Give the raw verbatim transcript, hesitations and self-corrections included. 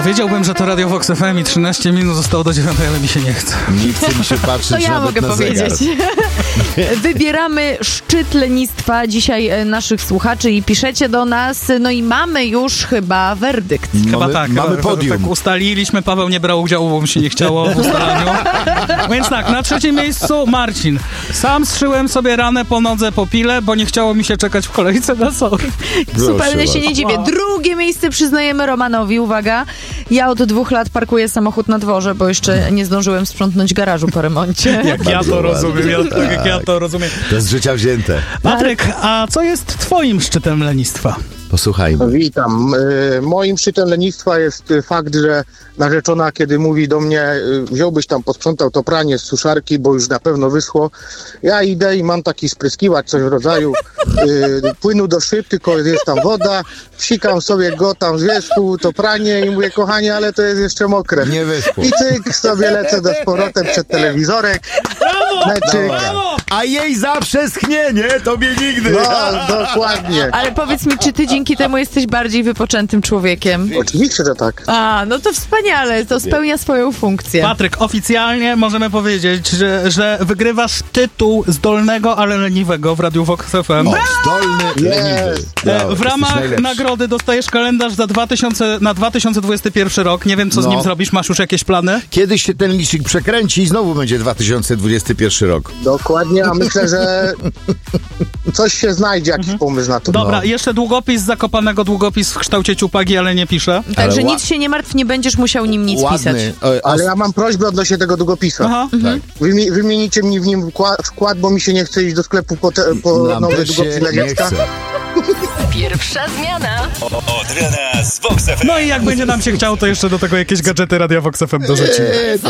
Powiedziałbym, że to Radio Vox F M i trzynaście minut zostało do dziewiątej, ale mi się nie chce. Nie chce mi się patrzeć To ja nawet mogę na powiedzieć. zegar. Wybieramy szczyt lenistwa dzisiaj e, naszych słuchaczy i piszecie do nas, no i mamy już chyba werdykt. Chyba Mamy, tak. mamy chyba, podium. Tak ustaliliśmy, Paweł nie brał udziału, bo mu się nie chciało w ustalaniu. Więc tak, na trzecim miejscu Marcin. Sam strzyłem sobie ranę po nodze po pile, bo nie chciało mi się czekać w kolejce na SOR. Super, ja się nie bardzo. dziwię. Drugie miejsce przyznajemy Romanowi, uwaga. Ja od dwóch lat parkuję samochód na dworze, bo jeszcze nie zdążyłem sprzątnąć garażu po remoncie. Jak ja Bardzo to ładnie. rozumiem, ja, tak jak ja to rozumiem. To jest z życia wzięte. Patryk, a co jest twoim szczytem lenistwa? Posłuchajmy. Witam. Y, Moim szczytem lenistwa jest y, fakt, że narzeczona, kiedy mówi do mnie, y, wziąłbyś tam, posprzątał to pranie z suszarki, bo już na pewno wyschło. Ja idę i mam taki spryskiwacz, coś w rodzaju y, płynu do szyb, tylko jest tam woda, psikam sobie go tam z wierzchu, to pranie i mówię, kochanie, ale to jest jeszcze mokre. Nie wyschło. I cyk, sobie lecę do z powrotem przed telewizorek. Meczyk. A jej zawsze schnie, nie? Tobie nigdy. No, dokładnie. Ale powiedz mi, czy ty dzięki temu jesteś bardziej wypoczętym człowiekiem? Oczywiście, że tak. A, no to wspaniale, to spełnia swoją funkcję. Patryk, oficjalnie możemy powiedzieć, że, że wygrywasz tytuł zdolnego, ale leniwego w Radiu Vox F M. O, zdolny, leniwy. E, Brawo, w jesteś ramach najlepszy. nagrody dostajesz kalendarz za dwa tysiące, na dwa tysiące dwudziesty pierwszy rok. Nie wiem, co z No. nim zrobisz. Masz już jakieś plany? Kiedyś się ten licznik przekręci i znowu będzie dwa tysiące dwudziesty pierwszy rok. Dokładnie, a myślę, że coś się znajdzie, jakiś pomysł na to. Dobra, No. jeszcze długopis Zakopanego, długopis w kształcie ciupagi, ale nie piszę. Także Ale ła- nic się nie martw, nie będziesz musiał nim nic pisać. Ładny. O, Ale ja mam prośbę odnośnie tego długopisu. Aha. tak. Wymi- wymienicie mi w nim wkład, wkład, bo mi się nie chce iść do sklepu po, te, po Nam nowy też się długopis dla nie dziecka. chce. Pierwsza zmiana. Od rana z Vox F M. No i jak będzie nam się chciało, to jeszcze do tego jakieś gadżety Radia Vox F M dorzucimy.